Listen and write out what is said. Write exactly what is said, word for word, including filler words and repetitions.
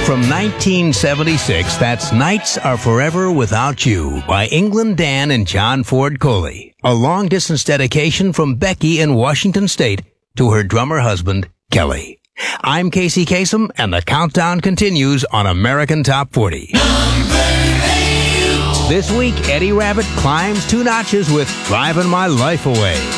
From nineteen seventy-six, that's Nights Are Forever Without You by England Dan and John Ford Coley. A long-distance dedication from Becky in Washington State to her drummer husband, Kelly. I'm Casey Kasem, and the countdown continues on American Top forty. This week, Eddie Rabbitt climbs two notches with Driving My Life Away.